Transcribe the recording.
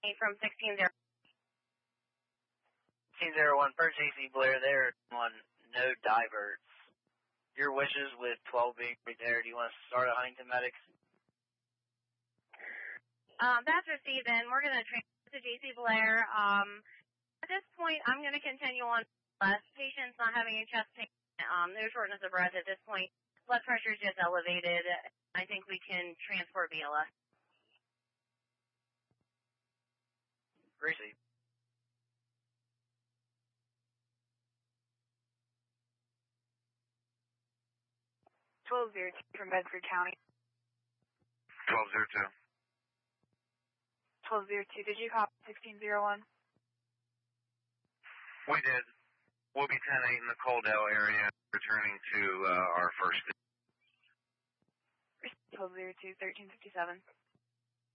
from 16-0. 1601 for JC Blair there on no diverts. Your wishes with 12 being right there. Do you want to start at Huntington Medics? That's received then. We're going to transfer to JC Blair. At this point, I'm going to continue on. Patient's not having a chest pain. No shortness of breath at this point. Blood pressure is just elevated. I think we can transport BLS. Receive. from Bedford County. 1202. 1202. Did you copy 1601? We did. We'll be 10-8 in the Coaldale area, returning to our first. 1202, 1357.